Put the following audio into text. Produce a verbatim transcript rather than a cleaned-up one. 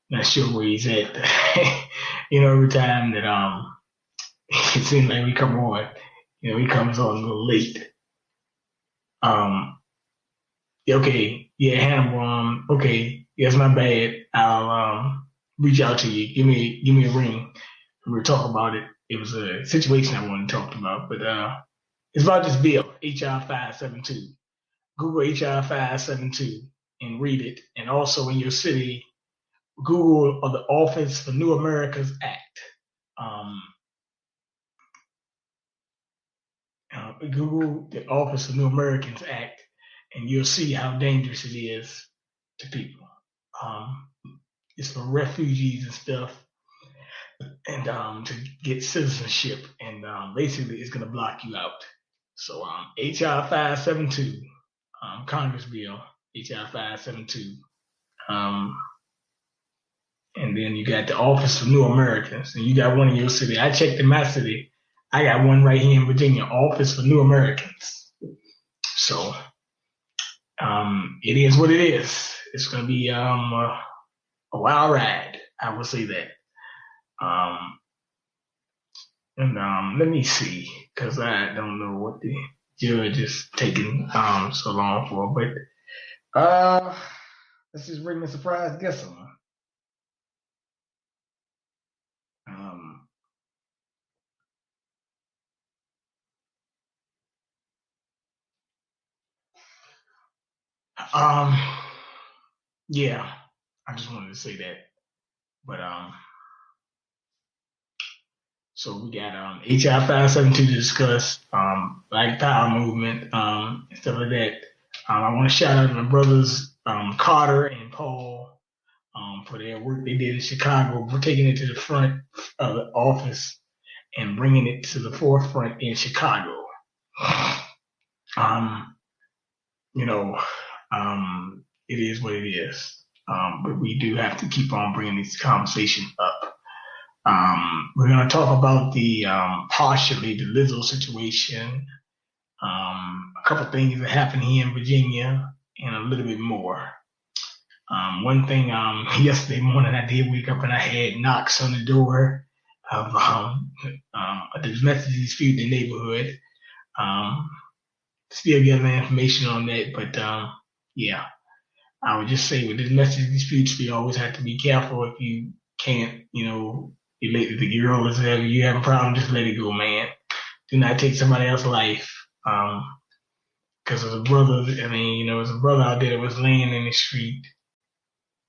Not sure where he's at. You know, every time that um it seems like we come on, you know, he comes on a little late. Um, yeah, okay, yeah, Hannibal. Um, okay, yes, my bad. I'll um reach out to you. Give me give me a ring. We'll talk about it. It was a situation I wanted to talk about, but uh, it's about this bill, H R five seventy-two. Google H R five seventy-two and read it. And also in your city, Google or the Office for New Americas Act. Um, uh, Google the Office of New Americans Act, and you'll see how dangerous it is to people. Um, it's for refugees and stuff, and um, to get citizenship, and um, basically it's going to block you out. So um, H R five seventy-two, um, Congress bill, H R five seventy-two. Um, and then you got the Office for New Americans, and you got one in your city. I checked in my city. I got one right here in Virginia, Office for New Americans. So um, it is what it is. It's going to be um, a, a wild ride. I will say that. Um, and um, let me see, because I don't know what the judge is taking um, so long for. But uh, let's just bring the surprise guest on. Um, um, yeah, I just wanted to say that. But um, so we got um H R five seventy-two to discuss, um, Black Power movement, um, and stuff like that. Um, I want to shout out to my brothers, um, Carter and Paul, um, for their work they did in Chicago, for taking it to the front of the office and bringing it to the forefront in Chicago. Um, you know, um, it is what it is. Um, but we do have to keep on bringing this conversation up. Um, we're going to talk about the um, partially the Lizzo situation, um, a couple things that happened here in Virginia, and a little bit more. Um, one thing, um, yesterday morning I did wake up and I had knocks on the door of um, um, a domestic dispute in the neighborhood. Um, still getting information on that, but um, yeah, I would just say with the domestic disputes, we always have to be careful. If you can't, you know, if the girl is there, you have a problem, just let it go, man. Do not take somebody else's life. Um, because as a brother, I mean, you know, as a brother out there that was laying in the street,